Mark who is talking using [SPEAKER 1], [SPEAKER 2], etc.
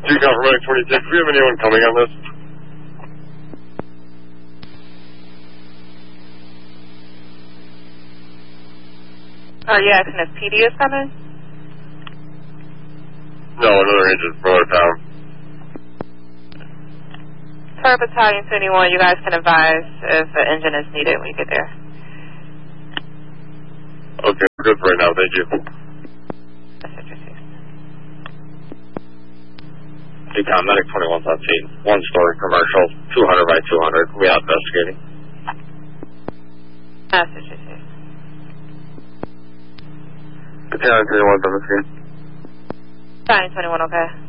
[SPEAKER 1] Recon for Medic 26, do we have anyone coming on this?
[SPEAKER 2] Are you asking if PD is coming?
[SPEAKER 1] No, another engine from out of town.
[SPEAKER 2] For Battalion 21, you guys can advise if an engine is needed when you get there.
[SPEAKER 1] Okay, we're good for right now, thank you.
[SPEAKER 2] That's interesting.
[SPEAKER 1] Recon Medic 21's on scene. One-story commercial, 200 by 200. We are investigating.
[SPEAKER 2] That's interesting.
[SPEAKER 1] Battalion 21's on the scene.
[SPEAKER 2] Battalion 21, okay.